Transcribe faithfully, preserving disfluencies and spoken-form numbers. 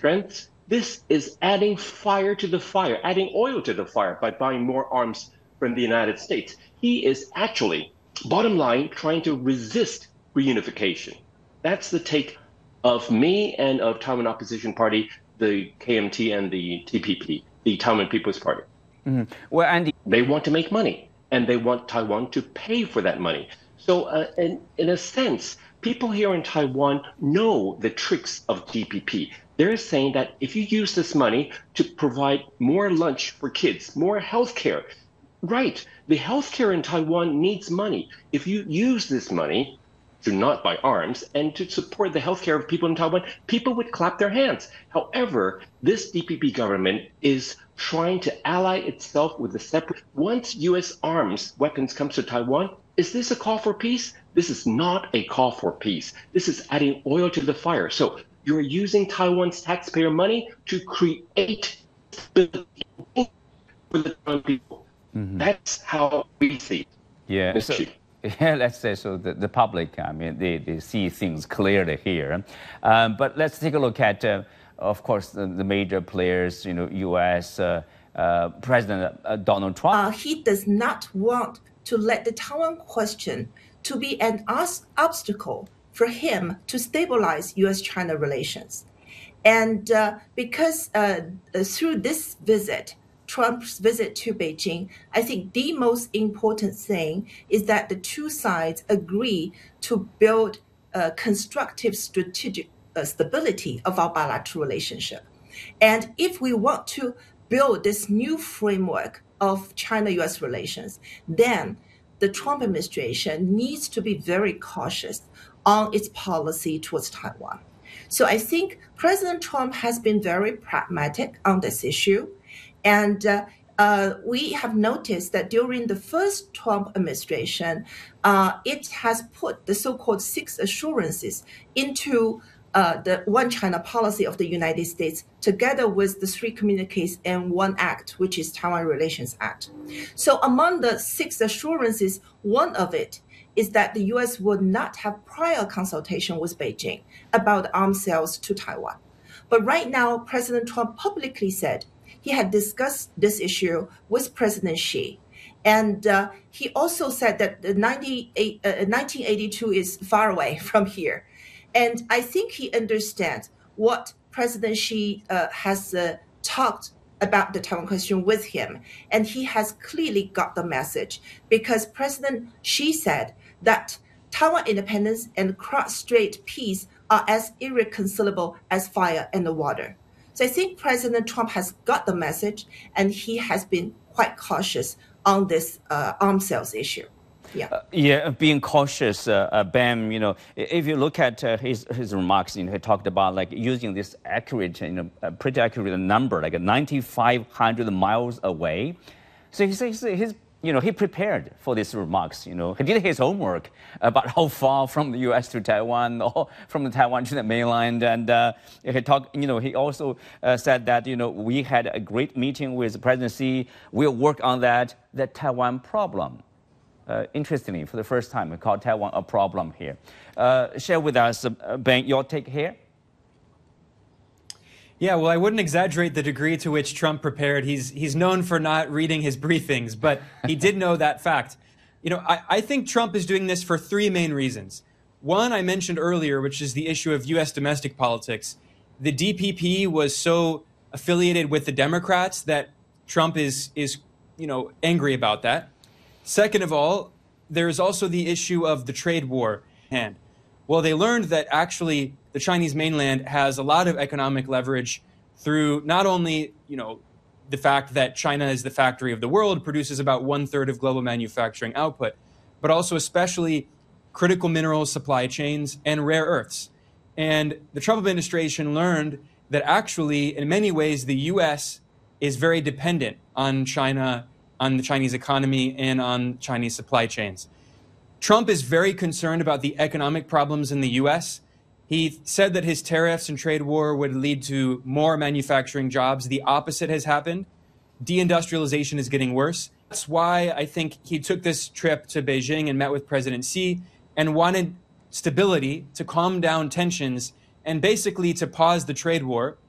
strengths. This is adding fire to the fire, adding oil to the fire by buying more arms from the United States. He is actually, bottom line, trying to resist reunification. That's the take of me and of Taiwan Opposition Party, the K M T and the T P P, the Taiwan People's Party. Mm-hmm. Well, Andy, they want to make money, and they want Taiwan to pay for that money. So uh, in, in a sense, people here in Taiwan know the tricks of T P P. They're saying that if you use this money to provide more lunch for kids, more health care, right, the health care in Taiwan needs money. If you use this money to not buy arms and to support the healthcare of people in Taiwan, people would clap their hands. However, this D P P government is trying to ally itself with the separate. Once U S arms weapons comes to Taiwan, is this a call for peace? This is not a call for peace. This is adding oil to the fire. So you're using Taiwan's taxpayer money to create stability for the Taiwan people. Mm-hmm. That's how we see it. Yeah. So, yeah, let's say so. The, the public, I mean, they, they see things clearly here. Um, but let's take a look at, uh, of course, the, the major players. You know, U S uh, uh, President uh, Donald Trump. Uh, he does not want to let the Taiwan question to be an obstacle for him to stabilize U S China relations, and uh, because uh, through this visit. Trump's visit to Beijing, I think the most important thing is that the two sides agree to build a constructive strategic uh, stability of our bilateral relationship. And if we want to build this new framework of China-U S relations, then the Trump administration needs to be very cautious on its policy towards Taiwan. So I think President Trump has been very pragmatic on this issue. And uh, uh, we have noticed that during the first Trump administration, uh, it has put the so-called six assurances into uh, the One China policy of the United States, together with the three communiques and one act, which is Taiwan Relations Act. So among the six assurances, one of it is that the U S would not have prior consultation with Beijing about arms sales to Taiwan. But right now, President Trump publicly said he had discussed this issue with President Xi. And uh, he also said that the nineteen eighty-two is far away from here. And I think he understands what President Xi uh, has uh, talked about the Taiwan question with him. And he has clearly got the message, because President Xi said that Taiwan independence and cross-strait peace are as irreconcilable as fire and the water. So I think President Trump has got the message, and he has been quite cautious on this uh, arms sales issue. Yeah, uh, yeah, being cautious, uh, uh, Ben. You know, if you look at uh, his his remarks, you know, he talked about like using this accurate, you know, uh, pretty accurate number, like ninety-five hundred miles away. So he says his. You know, he prepared for these remarks. You know, he did his homework about how far from the U S to Taiwan, or from the Taiwan to the mainland, and uh, he talked. You know, he also uh, said that you know we had a great meeting with the presidency. We'll work on that. The Taiwan problem. Uh, interestingly, for the first time, we call Taiwan a problem here. Uh, share with us, uh, Ben, your take here. Yeah, well, I wouldn't exaggerate the degree to which Trump prepared. He's he's known for not reading his briefings, but he did know that fact. You know, I, I think Trump is doing this for three main reasons. One, I mentioned earlier, which is the issue of U S domestic politics. The D P P was so affiliated with the Democrats that Trump is is, you know, angry about that. Second of all, there is also the issue of the trade war hand. Well, they learned that actually the Chinese mainland has a lot of economic leverage through not only, you know, the fact that China is the factory of the world, produces about one third of global manufacturing output, but also especially critical mineral supply chains and rare earths. And the Trump administration learned that actually, in many ways, the U S is very dependent on China, on the Chinese economy, and on Chinese supply chains. Trump is very concerned about the economic problems in the U S. He said that his tariffs and trade war would lead to more manufacturing jobs. The opposite has happened. Deindustrialization is getting worse. That's why I think he took this trip to Beijing and met with President Xi and wanted stability to calm down tensions and basically to pause the trade war